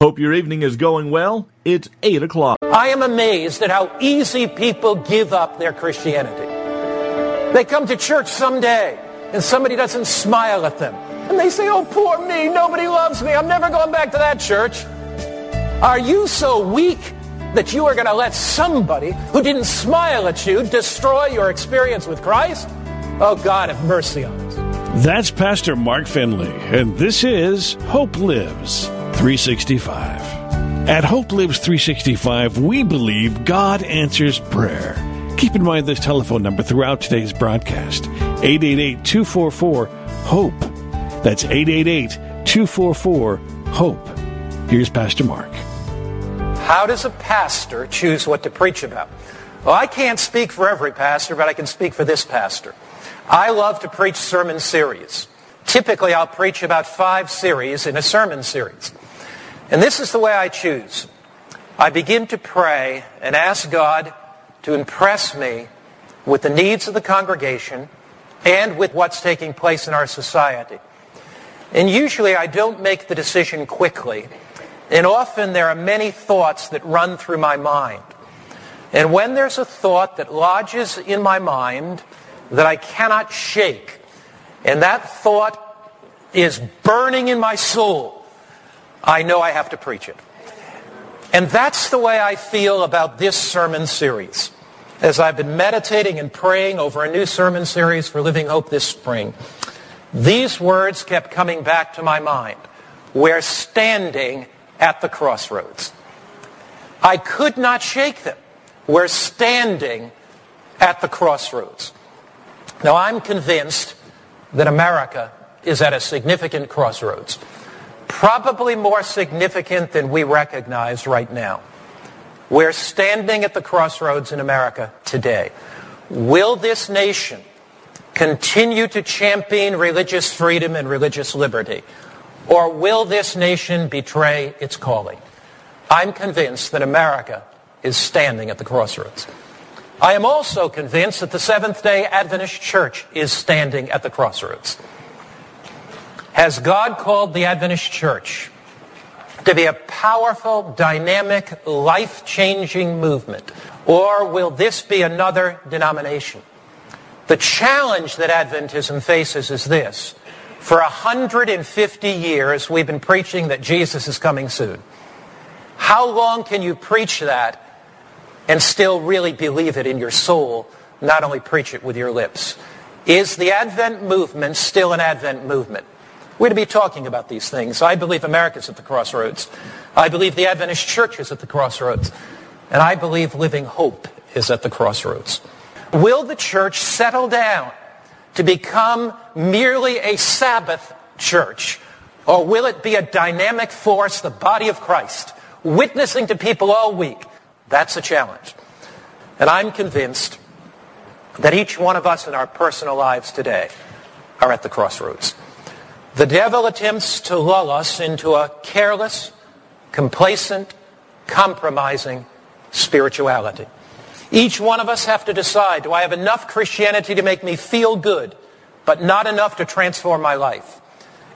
Hope your evening is going well. It's 8 o'clock. I am amazed at how easy people give up their Christianity. They come to church someday and somebody doesn't smile at them. And they say, oh, poor me, nobody loves me. I'm never going back to that church. Are you so weak that you are going to let somebody who didn't smile at you destroy your experience with Christ? Oh, God, have mercy on us. That's Pastor Mark Finley, and this is Hope Lives 365. At Hope Lives 365, we believe God answers prayer. Keep in mind this telephone number throughout today's broadcast, 888-244-HOPE. That's 888-244-HOPE. Here's Pastor Mark. How does a pastor choose what to preach about? Well, I can't speak for every pastor, but I can speak for this pastor. I love to preach sermon series. Typically, I'll preach about 5 series in a sermon series. And this is the way I choose. I begin to pray and ask God to impress me with the needs of the congregation and with what's taking place in our society. And usually I don't make the decision quickly. And often there are many thoughts that run through my mind. And when there's a thought that lodges in my mind that I cannot shake, and that thought is burning in my soul, I know I have to preach it. And that's the way I feel about this sermon series. As I've been meditating and praying over a new sermon series for Living Hope this spring, these words kept coming back to my mind. We're standing at the crossroads. I could not shake them. We're standing at the crossroads. Now, I'm convinced that America is at a significant crossroads. Probably more significant than we recognize right now. We're standing at the crossroads in America today. Will this nation continue to champion religious freedom and religious liberty? Or will this nation betray its calling? I'm convinced that America is standing at the crossroads. I am also convinced that the Seventh-day Adventist Church is standing at the crossroads. Has God called the Adventist Church to be a powerful, dynamic, life-changing movement? Or will this be another denomination? The challenge that Adventism faces is this. For 150 years, we've been preaching that Jesus is coming soon. How long can you preach that and still really believe it in your soul, not only preach it with your lips? Is the Advent movement still an Advent movement? We're to be talking about these things. I believe America's at the crossroads. I believe the Adventist Church is at the crossroads. And I believe Living Hope is at the crossroads. Will the church settle down to become merely a Sabbath church? Or will it be a dynamic force, the body of Christ, witnessing to people all week? That's a challenge. And I'm convinced that each one of us in our personal lives today are at the crossroads. The devil attempts to lull us into a careless, complacent, compromising spirituality. Each one of us have to decide, do I have enough Christianity to make me feel good, but not enough to transform my life?